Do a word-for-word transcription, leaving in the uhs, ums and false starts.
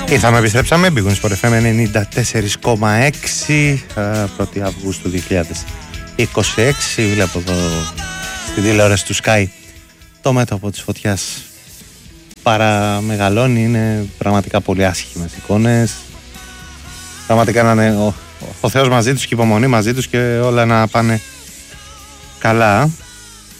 Ήρθαμε, επιστρέψαμε, Big Win Sport εφ εμ ενενήντα τέσσερα κόμμα έξι, πρώτη Αυγούστου δύο χιλιάδες είκοσι έξι. Βλέπω εδώ στην τηλεόραση του Sky το μέτωπο της φωτιάς παραμεγαλώνει. Είναι πραγματικά πολύ άσχημες εικόνες. Πραγματικά να είναι ο, ο Θεός μαζί τους και η υπομονή μαζί τους και όλα να πάνε καλά.